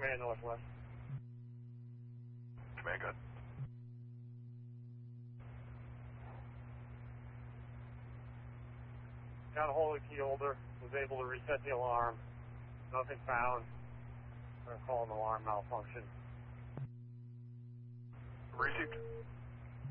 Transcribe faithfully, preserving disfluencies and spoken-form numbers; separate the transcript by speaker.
Speaker 1: Command Northwest.
Speaker 2: Command, good.
Speaker 1: Got a hold of the key holder, was able to reset the alarm. Nothing found. I'm going to call an alarm malfunction.
Speaker 2: Received.